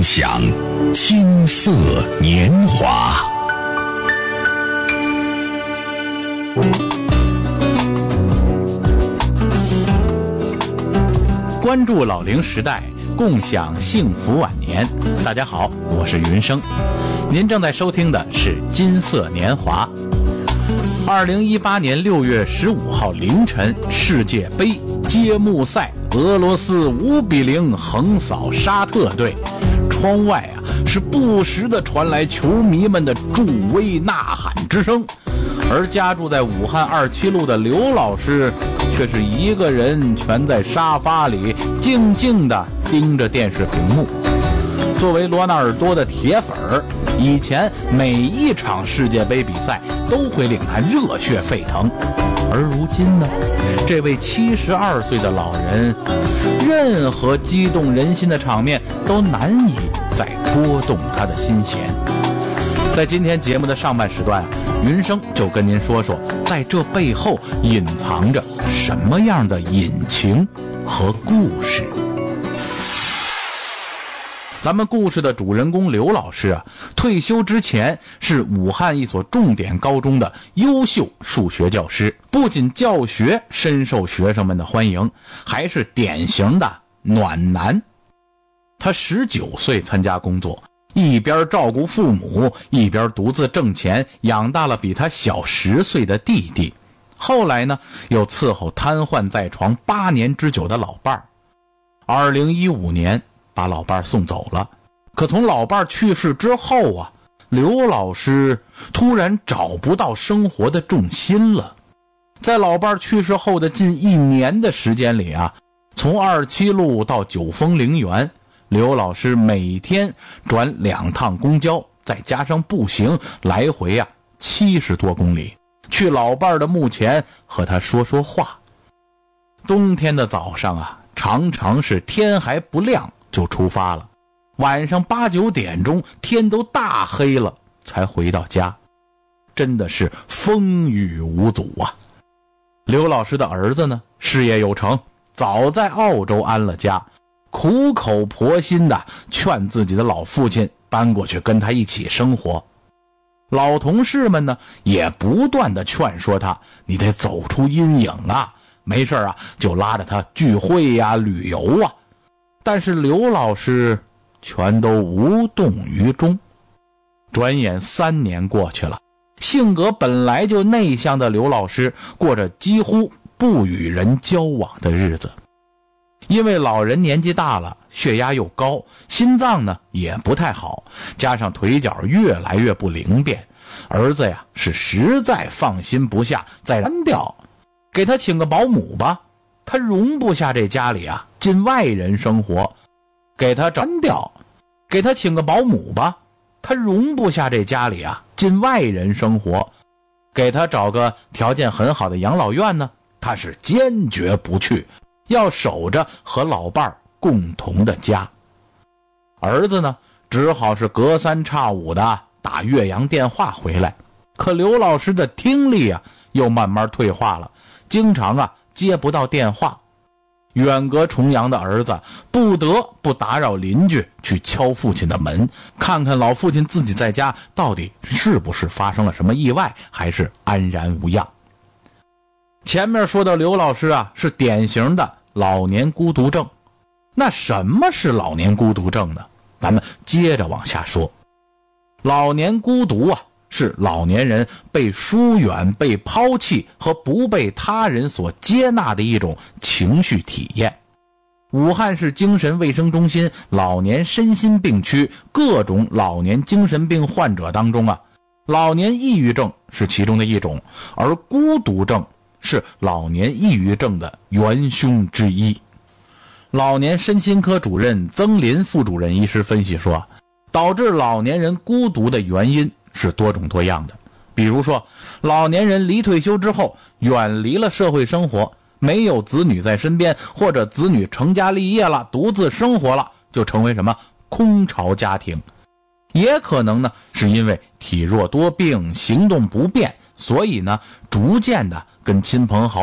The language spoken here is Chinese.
享金色年华。 关注老龄时代，共享幸福晚年。大家好，我是云生，您正在收听的是金色年华。2018年6月15号凌晨，世界杯揭幕赛，俄罗斯5-0横扫沙特队。窗外是不时地传来球迷们的助威呐喊之声，而家住在武汉27路的刘老师却是一个人蜷在沙发里，静静地盯着电视屏幕。作为罗纳尔多的铁粉儿，以前每一场世界杯比赛都会令他热血沸腾，而如今呢，这位72岁的老人，任何激动人心的场面都难以再拨动他的心弦。在今天节目的上半时段，云生就跟您说说，在这背后隐藏着什么样的隐情和故事。咱们故事的主人公刘老师退休之前是武汉一所重点高中的优秀数学教师，不仅教学深受学生们的欢迎，还是典型的暖男。他19岁参加工作，一边照顾父母，一边独自挣钱，养大了比他小10岁的弟弟。后来呢，又伺候瘫痪在床8年之久的老伴儿。2015年把老伴儿送走了，可从老伴儿去世之后刘老师突然找不到生活的重心了。在老伴儿去世后的近1年的时间里从27路到九峰陵园，刘老师每天转2趟公交，再加上步行，来回70多公里，去老伴儿的墓前和他说说话。冬天的早上常常是天还不亮就出发了，晚上8、9点钟天都大黑了才回到家，真的是风雨无阻刘老师的儿子呢，事业有成，早在澳洲安了家，苦口婆心的劝自己的老父亲搬过去跟他一起生活。老同事们呢，也不断的劝说他，你得走出阴影没事就拉着他聚会旅游但是刘老师全都无动于衷。转眼3年过去了，性格本来就内向的刘老师过着几乎不与人交往的日子。因为老人年纪大了，血压又高，心脏呢也不太好，加上腿脚越来越不灵便，儿子是实在放心不下，再删掉，给他请个保姆吧，他容不下这家里进外人生活，给他删掉，给他请个保姆吧，他容不下这家里进外人生活，给他找个条件很好的养老院呢，他是坚决不去，要守着和老伴儿共同的家。儿子呢，只好是隔3差5的打岳阳电话回来，可刘老师的听力又慢慢退化了，经常接不到电话。远隔重洋的儿子不得不打扰邻居去敲父亲的门，看看老父亲自己在家到底是不是发生了什么意外，还是安然无恙。前面说到刘老师是典型的老年孤独症。那什么是老年孤独症呢？咱们接着往下说。老年孤独是老年人被疏远、被抛弃和不被他人所接纳的一种情绪体验。武汉市精神卫生中心老年身心病区各种老年精神病患者当中老年抑郁症是其中的一种，而孤独症是老年抑郁症的元凶之一。老年身心科主任曾林副主任医师分析说，导致老年人孤独的原因是多种多样的。比如说，老年人离退休之后远离了社会生活，没有子女在身边，或者子女成家立业了，独自生活了，就成为什么空巢家庭。也可能呢是因为体弱多病，行动不便，所以呢逐渐的跟亲朋好